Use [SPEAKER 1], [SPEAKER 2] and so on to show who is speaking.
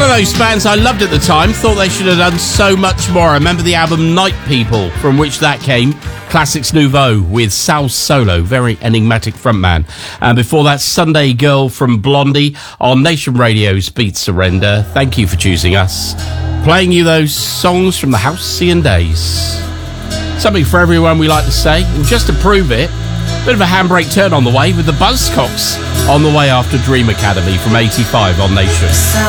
[SPEAKER 1] those bands I loved at the time, thought they should have done so much more. I remember the album Night People, from which that came. Classics Nouveau with Sal Solo, very enigmatic frontman. And before that, Sunday Girl from Blondie on Nation Radio's Beat Surrender. Thank you for choosing us. Playing you those songs from the halcyon days. Something for everyone, we like to say. And just to prove it, bit of a handbrake turn on the way with the Buzzcocks on the way after Dream Academy from 85 on Nation.